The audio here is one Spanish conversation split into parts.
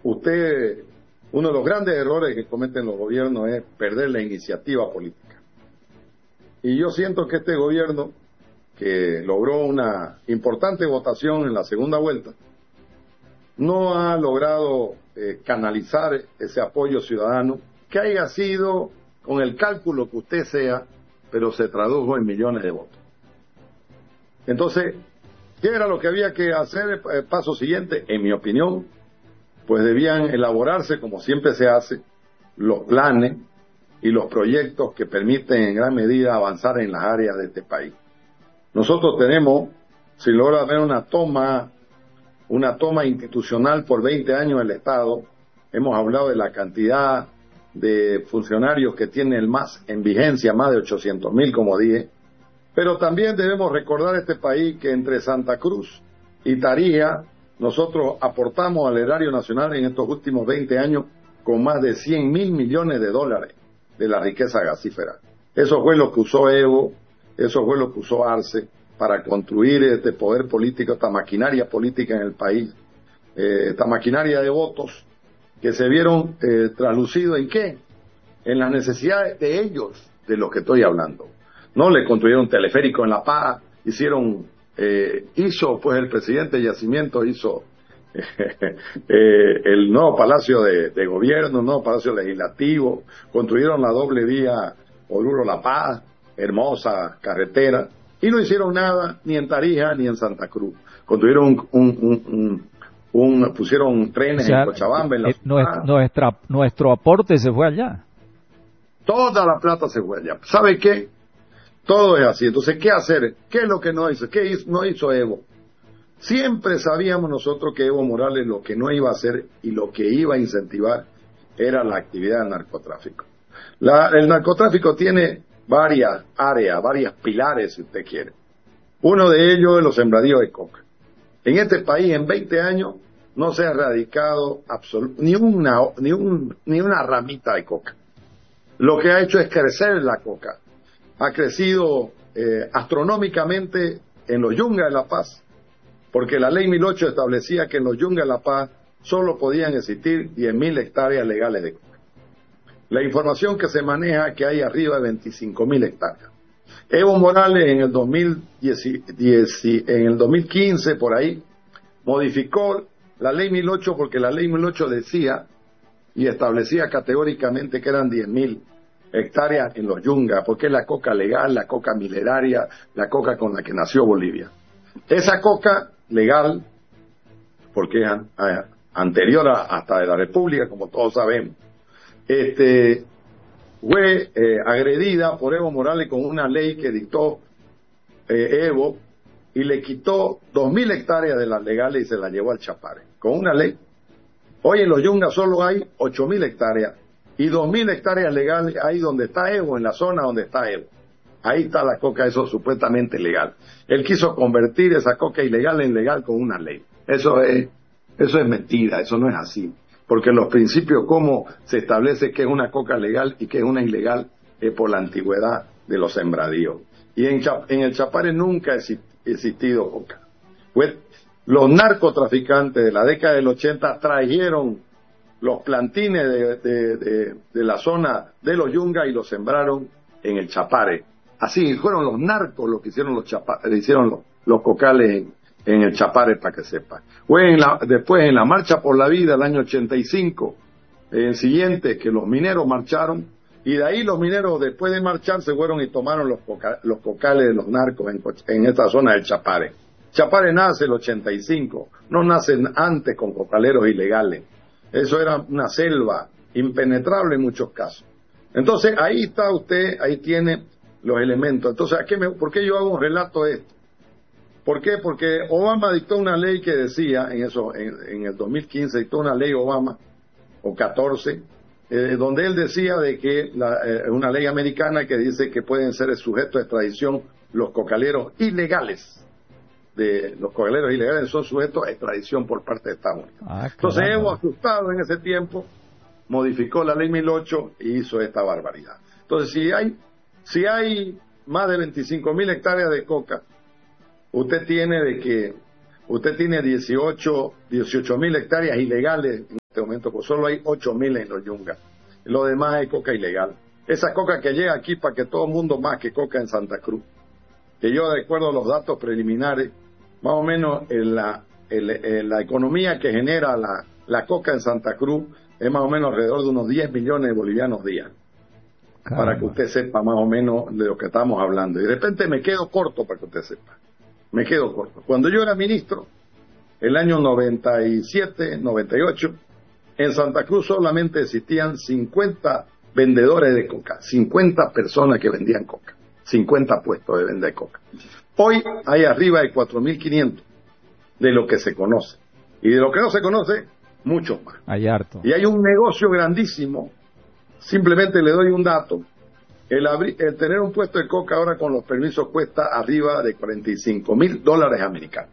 uno de los grandes errores que cometen los gobiernos es perder la iniciativa política. Y yo siento que este gobierno, que logró una importante votación en la segunda vuelta, no ha logrado canalizar ese apoyo ciudadano, que haya sido con el cálculo que usted sea, pero se tradujo en millones de votos. Entonces, ¿qué era lo que había que hacer? El paso siguiente, en mi opinión, pues debían elaborarse, como siempre se hace, los planes y los proyectos que permiten en gran medida avanzar en las áreas de este país. Nosotros tenemos, si logra haber una toma institucional por 20 años del Estado, hemos hablado de la cantidad de funcionarios que tiene el MAS en vigencia, más de 800,000, como dije, pero también debemos recordar a este país que entre Santa Cruz y Tarija, nosotros aportamos al erario nacional en estos últimos 20 años con más de 100,000 millones de dólares de la riqueza gasífera. Eso fue lo que usó Evo, eso fue lo que usó Arce para construir este poder político, esta maquinaria política en el país, esta maquinaria de votos que se vieron traslucidos ¿en qué? En las necesidades de ellos, de los que estoy hablando. No le construyeron teleférico en La Paz, hizo pues el presidente Yacimiento, hizo el nuevo Palacio de Gobierno, el nuevo Palacio Legislativo, construyeron la doble vía Oruro-La Paz, hermosa carretera, y no hicieron nada ni en Tarija ni en Santa Cruz. Construyeron pusieron trenes en Cochabamba, en nuestro aporte se fue allá. Toda la plata se fue allá. ¿Sabe qué? Todo es así. Entonces, ¿qué hacer? ¿Qué es lo que no hizo? No hizo Evo? Siempre sabíamos nosotros que Evo Morales lo que no iba a hacer y lo que iba a incentivar era la actividad del narcotráfico. El narcotráfico tiene varias áreas, varios pilares, si usted quiere. Uno de ellos es los sembradíos de coca. En este país, en 20 años, no se ha erradicado ni una ramita de coca. Lo que ha hecho es crecer la coca. Ha crecido astronómicamente en los yungas de La Paz, porque la ley 1008 establecía que en los yungas de La Paz solo podían existir 10,000 hectáreas legales de coca. La información que se maneja es que hay arriba de 25,000 hectáreas. Evo Morales en el 2015, por ahí, modificó la ley 1008 porque la ley 1008 decía y establecía categóricamente que eran 10,000 hectáreas en los yungas, porque es la coca legal, la coca milenaria, la coca con la que nació Bolivia. Esa coca legal, porque es anterior hasta de la República, como todos sabemos, fue agredida por Evo Morales con una ley que dictó Evo y le quitó 2,000 hectáreas de las legales y se las llevó al Chapare, con una ley. Hoy en los yungas solo hay 8,000 hectáreas y 2,000 hectáreas legales ahí donde está Evo, en la zona donde está Evo. Ahí está la coca, eso supuestamente legal. Él quiso convertir esa coca ilegal en legal con una ley. Eso es mentira, eso no es así. Porque los principios, cómo se establece que es una coca legal y que es una ilegal, es por la antigüedad de los sembradíos. Y en el Chapare nunca ha existido coca. Pues los narcotraficantes de la década del 80 trajeron los plantines de la zona de los yungas y los sembraron en el Chapare. Así fueron los narcos los que hicieron los cocales en el Chapare, para que sepa. Fue después en la Marcha por la Vida, el año 85, el siguiente, que los mineros marcharon, y de ahí los mineros, después de marchar, se fueron y tomaron los cocales de los narcos en esta zona del Chapare. Chapare nace el 85, no nace antes con cocaleros ilegales. Eso era una selva impenetrable en muchos casos. Entonces, ahí está usted, ahí tiene los elementos. Entonces, ¿por qué yo hago un relato de esto? ¿Por qué? Porque Obama dictó una ley que decía, en el 2015 dictó una ley Obama, o 14, donde él decía de que una ley americana que dice que pueden ser sujetos de extradición los cocaleros ilegales. Los cocaleros ilegales son sujetos a extradición por parte de Estados Unidos. Entonces Evo, asustado en ese tiempo, modificó la ley 1008 y hizo esta barbaridad. Entonces, si hay más de 25,000 hectáreas de coca, usted tiene 18,000 hectáreas ilegales en este momento, pues solo hay 8.000 en los Yungas. Lo demás es coca ilegal. Esa coca que llega aquí para que todo el mundo más que coca en Santa Cruz. Que yo, de acuerdo a los datos preliminares, más o menos la economía que genera la coca en Santa Cruz es más o menos alrededor de unos 10 millones de bolivianos día. Caramba. Para que usted sepa más o menos de lo que estamos hablando. Y de repente me quedo corto para que usted sepa. Me quedo corto. Cuando yo era ministro, el año 97, 98, en Santa Cruz solamente existían 50 vendedores de coca, 50 personas que vendían coca, 50 puestos de venta de coca. Hoy hay arriba de 4.500 de lo que se conoce. Y de lo que no se conoce, mucho más. Hay harto. Y hay un negocio grandísimo. Simplemente le doy un dato. El tener un puesto de coca ahora con los permisos cuesta arriba de $45,000 americanos.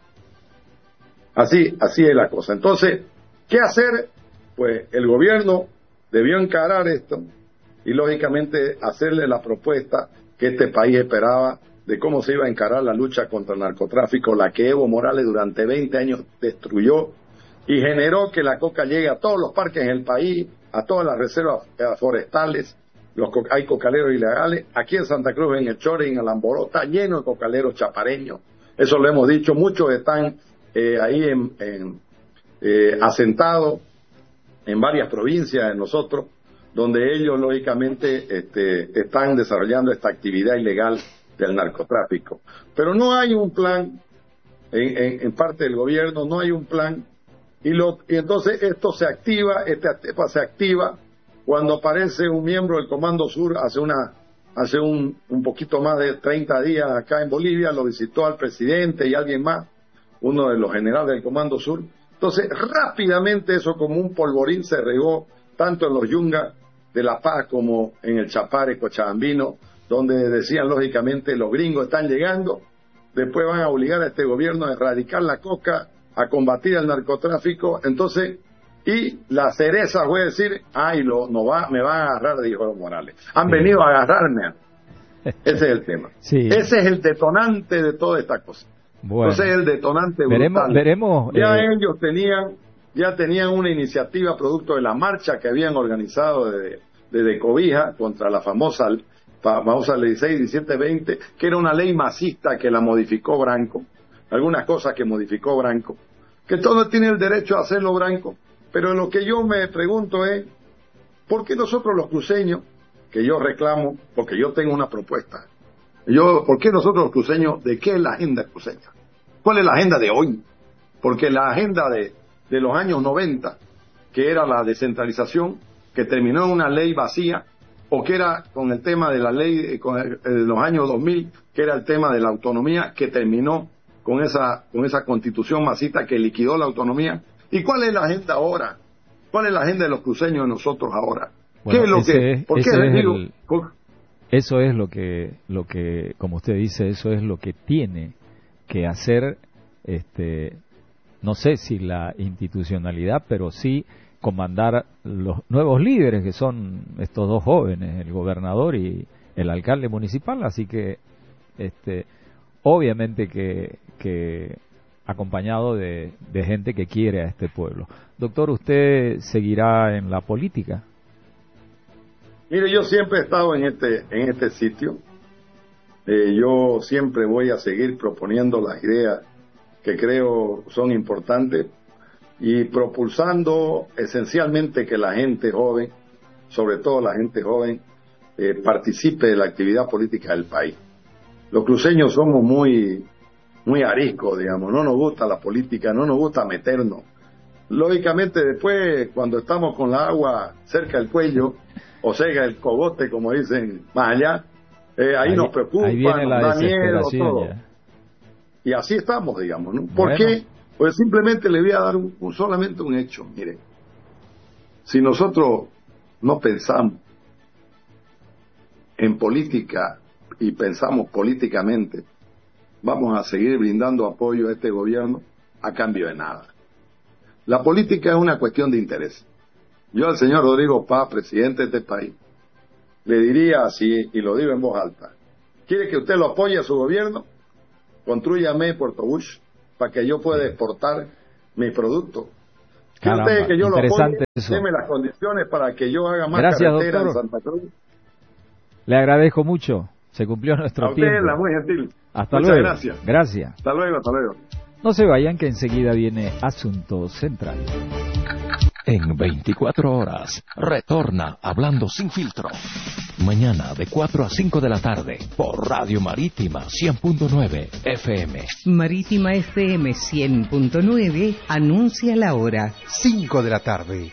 Así es la cosa. Entonces, ¿qué hacer? Pues el gobierno debió encarar esto y lógicamente hacerle la propuesta que este país esperaba de cómo se iba a encarar la lucha contra el narcotráfico, la que Evo Morales durante 20 años destruyó y generó que la coca llegue a todos los parques en el país, a todas las reservas forestales. Hay cocaleros ilegales. Aquí en Santa Cruz, en el Chore, en el Amboró, está lleno de cocaleros chapareños. Eso lo hemos dicho. Muchos están ahí asentados en varias provincias de nosotros, donde ellos lógicamente están desarrollando esta actividad ilegal del narcotráfico. Pero no hay un plan en parte del gobierno, no hay un plan, y entonces esto se activa, esta etapa se activa cuando aparece un miembro del Comando Sur hace un poquito más de 30 días acá en Bolivia, lo visitó al presidente y alguien más, uno de los generales del Comando Sur. Entonces rápidamente eso como un polvorín se regó tanto en los Yungas de La Paz como en el Chapare cochabambino, donde decían lógicamente los gringos están llegando, después van a obligar a este gobierno a erradicar la coca, a combatir el narcotráfico. Entonces, y la cereza fue decir, me van a agarrar, dijo Evo Morales. Han venido a agarrarme. Ese es el tema. Sí. Ese es el detonante de toda esta cosa. Bueno, ese es el detonante brutal. Veremos. Ellos tenían una iniciativa producto de la marcha que habían organizado desde Cobija contra la famosa ley 16, 17, 20, que era una ley masista que la modificó Branco, algunas cosas que modificó Branco, que todos tienen el derecho a hacerlo Branco, pero lo que yo me pregunto es, ¿por qué nosotros los cruceños, que yo reclamo, porque yo tengo una propuesta, ¿por qué nosotros los cruceños, de qué es la agenda cruceña? ¿Cuál es la agenda de hoy? Porque la agenda de los años 90, que era la descentralización, que terminó en una ley vacía, o que era con el tema de la ley de los años 2000, que era el tema de la autonomía, que terminó con esa constitución masista que liquidó la autonomía. ¿Y cuál es la agenda ahora? ¿Cuál es la agenda de los cruceños de nosotros ahora? Bueno, ¿Qué es lo que? ¿Por qué digo? Eso es lo que, como usted dice, eso es lo que tiene que hacer, no sé si la institucionalidad, pero sí comandar los nuevos líderes, que son estos dos jóvenes, el gobernador y el alcalde municipal. Así que obviamente que acompañado de gente que quiere a este pueblo. Doctor, ¿usted seguirá en la política? Mire, yo siempre he estado en este sitio. Yo siempre voy a seguir proponiendo las ideas que creo son importantes y propulsando esencialmente que la gente joven, sobre todo la gente joven, participe de la actividad política del país. Los cruceños somos muy ariscos, digamos, no nos gusta la política, no nos gusta meternos. Lógicamente después, cuando estamos con la agua cerca del cuello, o cerca del cogote, como dicen más allá, ahí nos preocupa, nos da miedo, todo. Ya. Y así estamos, digamos, ¿no? ¿Por qué? Pues simplemente le voy a dar solamente un hecho. Mire, si nosotros no pensamos en política y pensamos políticamente, vamos a seguir brindando apoyo a este gobierno a cambio de nada. La política es una cuestión de interés. Yo al señor Rodrigo Paz, presidente de este país, le diría así, y lo digo en voz alta: ¿quiere que usted lo apoye a su gobierno? Constrúyame Puerto Bush para que yo pueda exportar mis productos. Caramba, Antes de que yo lo interesante apoye, eso. deme las condiciones para que yo haga más Gracias, carretera doctor. en Santa Cruz. Le agradezco mucho. Se cumplió nuestro A usted, tiempo. la muy gentil. Hasta Muchas luego. gracias. Gracias. Hasta luego, hasta luego. No se vayan, que enseguida viene Asunto Central. En 24 horas, retorna Hablando Sin Filtro. Mañana de 4 a 5 de la tarde, por Radio Marítima 100.9 FM. Marítima FM 100.9 anuncia la hora. 5 de la tarde.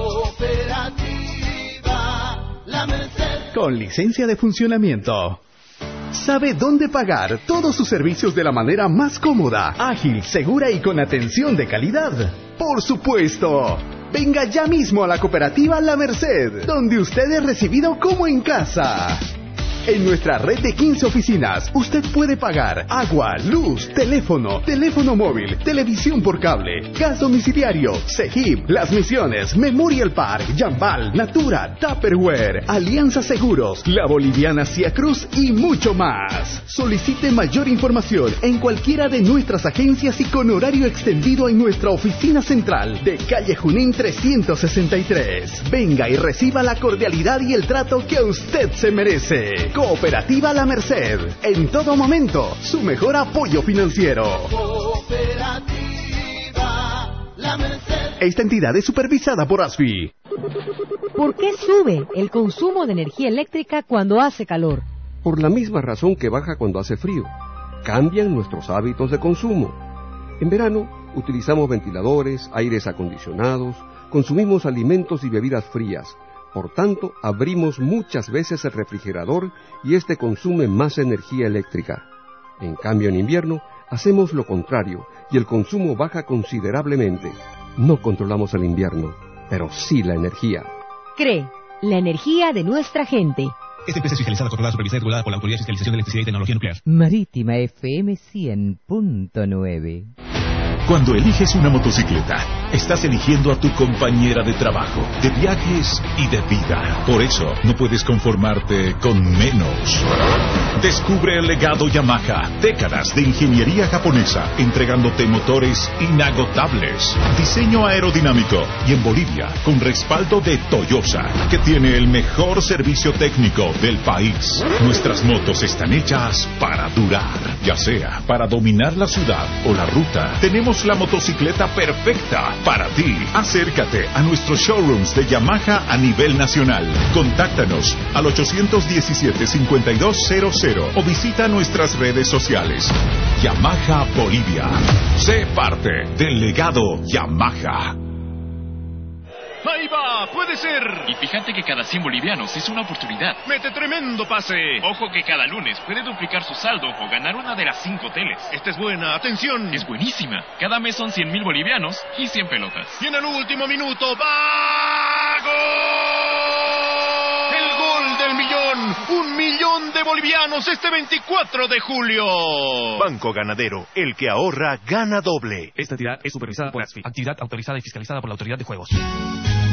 Con licencia de funcionamiento. Sabe dónde pagar todos sus servicios de la manera más cómoda, ágil, segura y con atención de calidad. Por supuesto. Venga ya mismo a la cooperativa La Merced, donde usted es recibido como en casa. En nuestra red de 15 oficinas, usted puede pagar agua, luz, teléfono móvil, televisión por cable, gas domiciliario, CEGIP, Las Misiones, Memorial Park, Jambal, Natura, Tupperware, Alianza Seguros, La Boliviana Cia Cruz y mucho más. Solicite mayor información en cualquiera de nuestras agencias y con horario extendido en nuestra oficina central de calle Junín 363. Venga y reciba la cordialidad y el trato que usted se merece. Cooperativa La Merced, en todo momento, su mejor apoyo financiero. Cooperativa La Merced. Esta entidad es supervisada por ASFI. ¿Por qué sube el consumo de energía eléctrica cuando hace calor? Por la misma razón que baja cuando hace frío. Cambian nuestros hábitos de consumo. En verano, utilizamos ventiladores, aires acondicionados, consumimos alimentos y bebidas frías. Por tanto, abrimos muchas veces el refrigerador y este consume más energía eléctrica. En cambio, en invierno, hacemos lo contrario y el consumo baja considerablemente. No controlamos el invierno, pero sí la energía. CRE, la energía de nuestra gente. Esta empresa es fiscalizada, controlada, supervisada y regulada por la Autoridad de Fiscalización de Electricidad y Tecnología Nuclear. Marítima FM 100.9. Cuando eliges una motocicleta, estás eligiendo a tu compañera de trabajo, de viajes y de vida. Por eso, no puedes conformarte con menos. Descubre el legado Yamaha. Décadas de ingeniería japonesa, entregándote motores inagotables. Diseño aerodinámico y en Bolivia, con respaldo de Toyosa, que tiene el mejor servicio técnico del país. Nuestras motos están hechas para durar, ya sea para dominar la ciudad o la ruta. Tenemos la motocicleta perfecta para ti. Acércate a nuestros showrooms de Yamaha a nivel nacional. Contáctanos al 817-5200 o visita nuestras redes sociales. Yamaha Bolivia. Sé parte del legado Yamaha. ¡Ahí va! ¡Puede ser! Y fíjate que cada 100 bolivianos es una oportunidad. ¡Mete tremendo pase! Ojo que cada lunes puede duplicar su saldo o ganar una de las 5 teles. Esta es buena, ¡atención! Es buenísima. Cada mes son 100.000 bolivianos y 100 pelotas. Y en el último minuto, ¡va! ¡Gol! ¡El gol del millón! ¡1 millón de bolivianos este 24 de julio! Banco Ganadero, el que ahorra, gana doble. Esta entidad es supervisada por ASFI, actividad autorizada y fiscalizada por la Autoridad de Juegos.